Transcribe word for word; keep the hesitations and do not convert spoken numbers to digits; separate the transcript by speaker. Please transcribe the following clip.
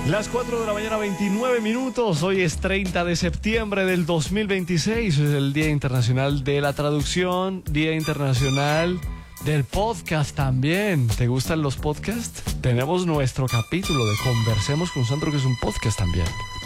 Speaker 1: Las cuatro de la mañana, veintinueve minutos. Hoy es treinta de septiembre del dos mil veintiséis. Es el Día Internacional de la Traducción, Día Internacional del Podcast también. ¿Te gustan los podcasts? Tenemos nuestro capítulo de Conversemos con Sandro, que es un podcast también.